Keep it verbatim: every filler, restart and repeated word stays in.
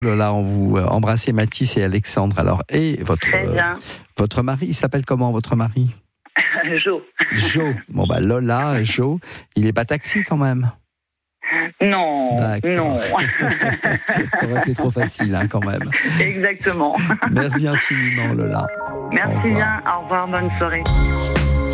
Lola, on vous embrassez Mathis et Alexandre. Alors, et votre, Très bien. votre mari, il s'appelle comment votre mari? Jo. Jo. Bon, bah Lola, Jo, il est pas taxi quand même? Non, D'accord. non. Ça aurait été trop facile hein, quand même. Exactement. Merci infiniment Lola. Merci bien, au revoir, bonne soirée.